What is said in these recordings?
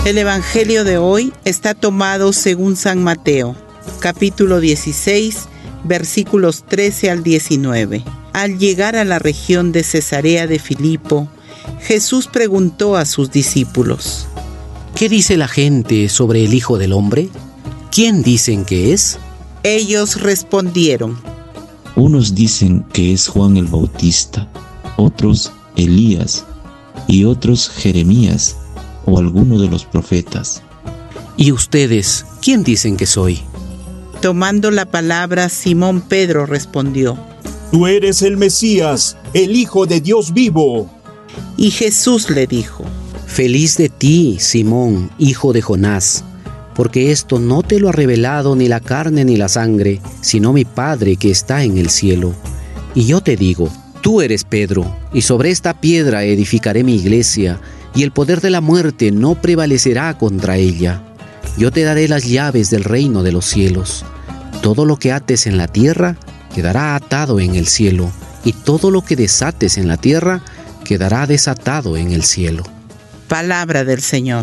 El Evangelio de hoy está tomado según San Mateo, capítulo 16, versículos 13 al 19. Al llegar a la región de Cesarea de Filipo, Jesús preguntó a sus discípulos: ¿Qué dice la gente sobre el Hijo del Hombre? ¿Quién dicen que es? Ellos respondieron: Unos dicen que es Juan el Bautista, otros Elías, y otros Jeremías o alguno de los profetas. ¿Y ustedes, quién dicen que soy? Tomando la palabra, Simón Pedro respondió: Tú eres el Mesías, el Hijo de Dios vivo. Y Jesús le dijo: Feliz de ti, Simón, hijo de Jonás, porque esto no te lo ha revelado ni la carne ni la sangre, sino mi Padre que está en el cielo. Y yo te digo, tú eres Pedro, y sobre esta piedra edificaré mi iglesia, y el poder de la muerte no prevalecerá contra ella. Yo te daré las llaves del reino de los cielos. Todo lo que ates en la tierra quedará atado en el cielo, y todo lo que desates en la tierra quedará desatado en el cielo. Palabra del Señor.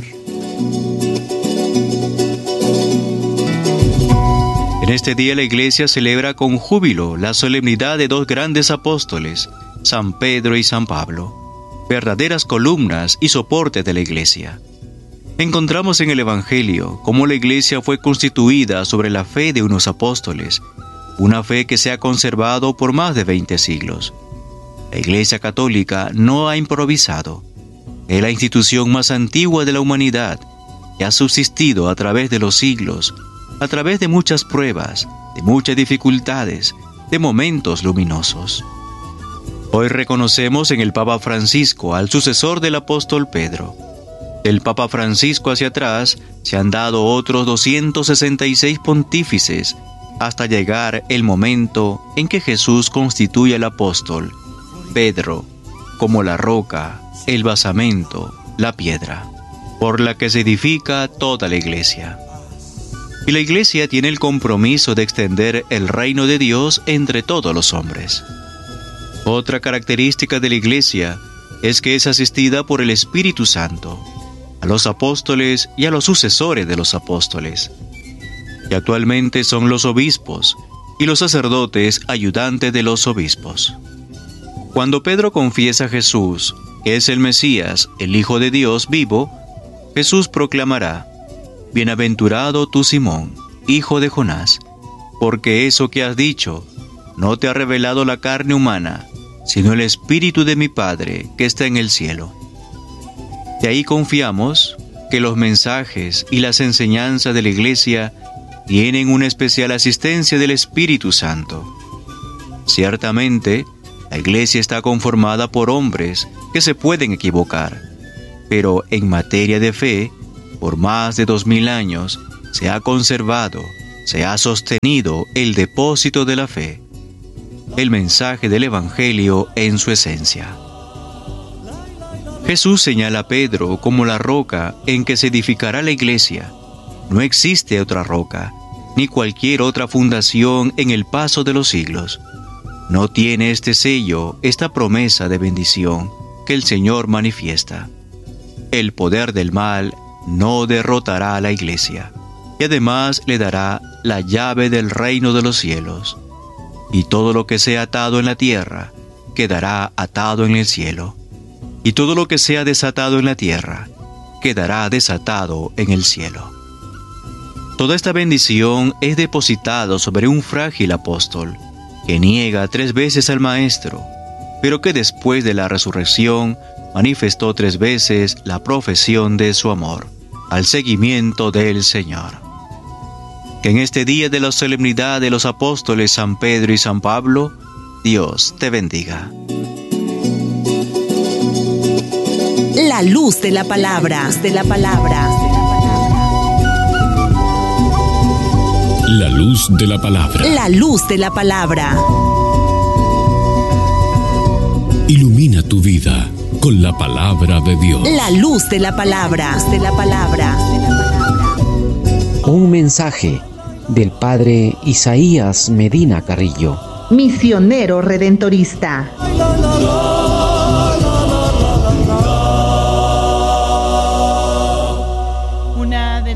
En este día la Iglesia celebra con júbilo la solemnidad de dos grandes apóstoles, San Pedro y San Pablo, verdaderas columnas y soportes de la Iglesia. Encontramos en el Evangelio cómo la Iglesia fue constituida sobre la fe de unos apóstoles, una fe que se ha conservado por más de 20 siglos. La Iglesia Católica no ha improvisado. Es la institución más antigua de la humanidad que ha subsistido a través de los siglos, a través de muchas pruebas, de muchas dificultades, de momentos luminosos. Hoy reconocemos en el Papa Francisco al sucesor del apóstol Pedro. Del Papa Francisco hacia atrás se han dado otros 266 pontífices hasta llegar el momento en que Jesús constituye al apóstol Pedro como la roca, el basamento, la piedra, por la que se edifica toda la Iglesia. Y la Iglesia tiene el compromiso de extender el reino de Dios entre todos los hombres. Otra característica de la Iglesia es que es asistida por el Espíritu Santo, a los apóstoles y a los sucesores de los apóstoles, que actualmente son los obispos y los sacerdotes ayudantes de los obispos. Cuando Pedro confiesa a Jesús, que es el Mesías, el Hijo de Dios vivo, Jesús proclamará: Bienaventurado tú, Simón, hijo de Jonás, porque eso que has dicho no te ha revelado la carne humana, sino el Espíritu de mi Padre que está en el cielo. De ahí confiamos que los mensajes y las enseñanzas de la Iglesia tienen una especial asistencia del Espíritu Santo. Ciertamente, la Iglesia está conformada por hombres que se pueden equivocar, pero en materia de fe, por más de 2000 años, se ha conservado, se ha sostenido el depósito de la fe, el mensaje del Evangelio en su esencia. Jesús señala a Pedro como la roca en que se edificará la Iglesia. No existe otra roca, ni cualquier otra fundación en el paso de los siglos. No tiene este sello, esta promesa de bendición que el Señor manifiesta. El poder del mal no derrotará a la Iglesia, y además le dará la llave del reino de los cielos. Y todo lo que sea atado en la tierra, quedará atado en el cielo. Y todo lo que sea desatado en la tierra, quedará desatado en el cielo. Toda esta bendición es depositada sobre un frágil apóstol, que niega 3 veces al Maestro, pero que después de la resurrección manifestó 3 veces la profesión de su amor, al seguimiento del Señor. Que en este día de la solemnidad de los apóstoles San Pedro y San Pablo, Dios te bendiga. La luz de la palabra. La luz de la palabra. La luz de la palabra. Ilumina tu vida con la palabra de Dios. La luz de la palabra. Un mensaje del Padre Isaías Medina Carrillo, Misionero redentorista.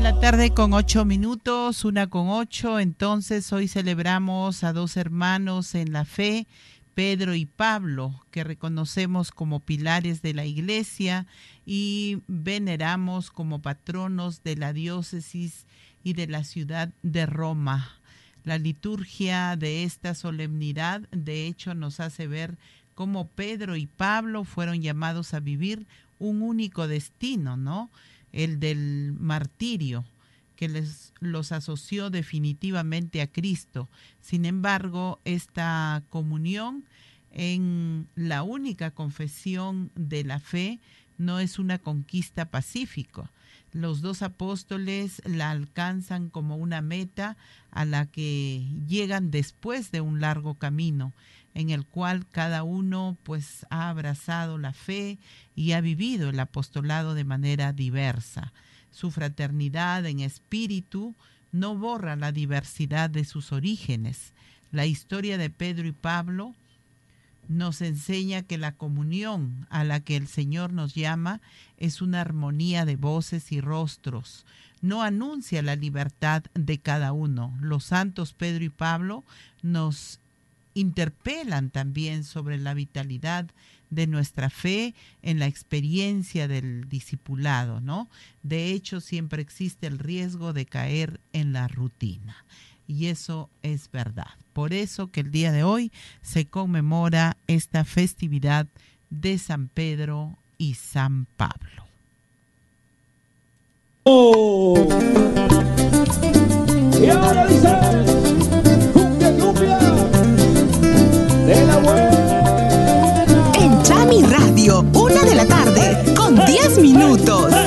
la tarde con 8 minutos, 1:08. Entonces hoy celebramos a dos hermanos en la fe, Pedro y Pablo, que reconocemos como pilares de la Iglesia y veneramos como patronos de la diócesis y de la ciudad de Roma. La liturgia de esta solemnidad, de hecho, nos hace ver cómo Pedro y Pablo fueron llamados a vivir un único destino, ¿no? El del martirio, que los asoció definitivamente a Cristo. Sin embargo, esta comunión en la única confesión de la fe no es una conquista pacífica. Los dos apóstoles la alcanzan como una meta a la que llegan después de un largo camino, en el cual cada uno pues ha abrazado la fe y ha vivido el apostolado de manera diversa. Su fraternidad en espíritu no borra la diversidad de sus orígenes. La historia de Pedro y Pablo nos enseña que la comunión a la que el Señor nos llama es una armonía de voces y rostros. No anuncia la libertad de cada uno. Los santos Pedro y Pablo nos interpelan también sobre la vitalidad de nuestra fe en la experiencia del discipulado, ¿no? De hecho, siempre existe el riesgo de caer en la rutina. Y eso es verdad. Por eso que el día de hoy se conmemora esta festividad de San Pedro y San Pablo. ¡Oh!